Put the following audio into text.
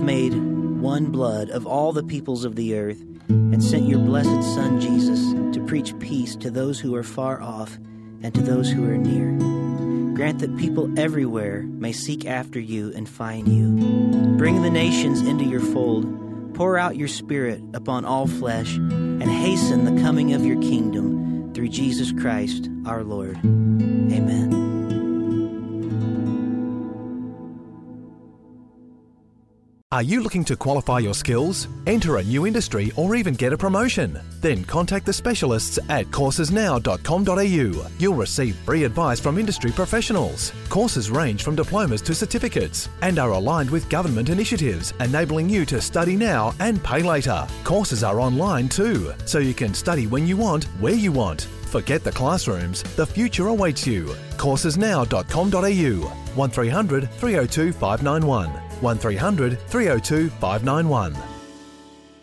made one blood of all the peoples of the earth, and sent your blessed Son Jesus to preach peace to those who are far off and to those who are near. Grant that people everywhere may seek after you and find you. Bring the nations into your fold. Pour out your Spirit upon all flesh, and hasten the coming of your kingdom through Jesus Christ our Lord. Amen. Are you looking to qualify your skills, enter a new industry, or even get a promotion? Then contact the specialists at coursesnow.com.au. You'll receive free advice from industry professionals. Courses range from diplomas to certificates and are aligned with government initiatives, enabling you to study now and pay later. Courses are online too, so you can study when you want, where you want. Forget the classrooms. The future awaits you. coursesnow.com.au. 1300 302 591. 1300 302 591.